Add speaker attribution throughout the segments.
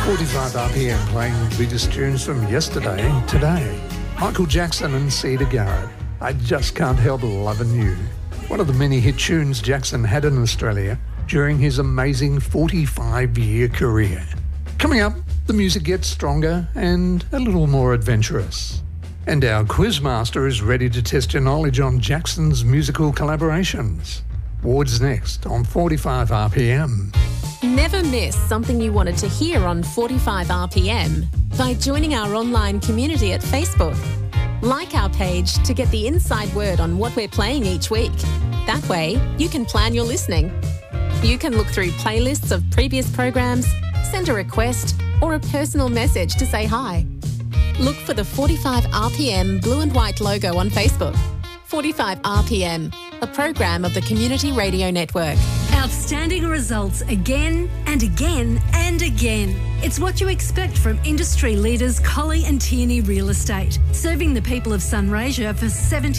Speaker 1: 45 RPM playing the biggest tunes from yesterday and today. Michael Jackson and Cedar Garrett, I Just Can't Help Lovin' You. One of the many hit tunes Jackson had in Australia during his amazing 45-year career. Coming up, the music gets stronger and a little more adventurous. And our quizmaster is ready to test your knowledge on Jackson's musical collaborations. Ward's next on 45 RPM.
Speaker 2: Never miss something you wanted to hear on 45 RPM by joining our online community at Facebook. Like our page to get the inside word on what we're playing each week. That way, you can plan your listening. You can look through playlists of previous programs, send a request, or a personal message to say hi. Look for the 45 RPM blue and white logo on Facebook. 45 RPM, a program of the Community Radio Network.
Speaker 3: Outstanding results again and again and again. It's what you expect from industry leaders Colley and Tierney Real Estate, serving the people of Sunraysia for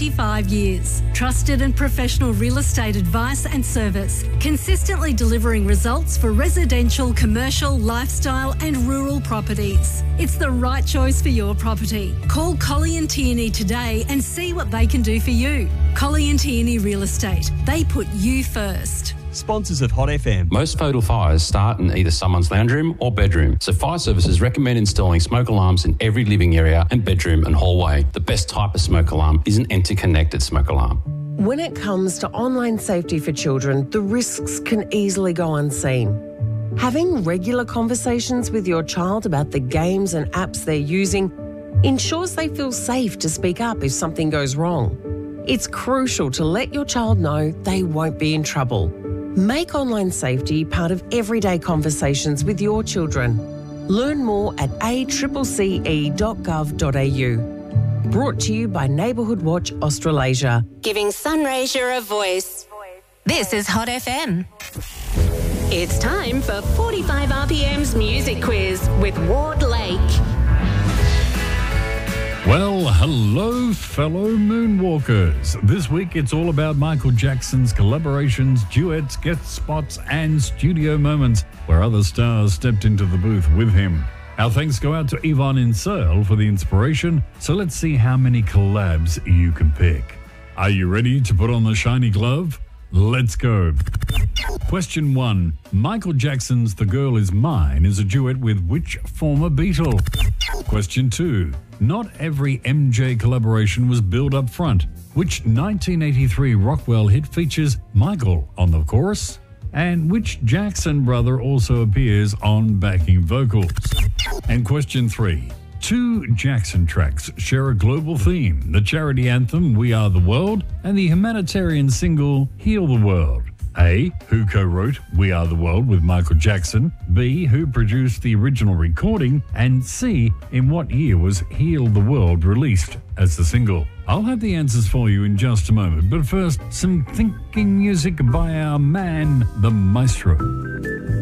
Speaker 3: 75 years. Trusted and professional real estate advice and service, consistently delivering results for residential, commercial, lifestyle and rural properties. It's the right choice for your property. Call Colley and Tierney today and see what they can do for you. Colley and Tierney Real Estate. They put you first.
Speaker 4: Sponsors of Hot FM.
Speaker 5: Most fatal fires start in either someone's lounge room or bedroom, so fire services recommend installing smoke alarms in every living area and bedroom and hallway. The best type of smoke alarm is an interconnected smoke alarm.
Speaker 6: When it comes to online safety for children, the risks can easily go unseen. Having regular conversations with your child about the games and apps they're using ensures they feel safe to speak up if something goes wrong. It's crucial to let your child know they won't be in trouble. Make online safety part of everyday conversations with your children. Learn more at accce.gov.au. Brought to you by Neighbourhood Watch Australasia.
Speaker 7: Giving Sunraysia a voice. This is Hot FM. It's time for 45 RPM's Music Quiz with Ward Lake.
Speaker 8: Well, hello, fellow moonwalkers. This week it's all about Michael Jackson's collaborations, duets, guest spots, and studio moments where other stars stepped into the booth with him. Our thanks go out to Yvonne in Searle for the inspiration, so let's see how many collabs you can pick. Are you ready to put on the shiny glove? Let's go. Question 1. Michael Jackson's The Girl Is Mine is a duet with which former Beatle? Question 2. Not every MJ collaboration was billed up front. Which 1983 Rockwell hit features Michael on the chorus? And which Jackson brother also appears on backing vocals? And question 3. 2 Jackson tracks share a global theme, the charity anthem We Are the World and the humanitarian single Heal the World. A. Who co-wrote We Are the World with Michael Jackson? B. Who produced the original recording? And C. In what year was Heal the World released as the single? I'll have the answers for you in just a moment, but first, some thinking music by our man, the maestro.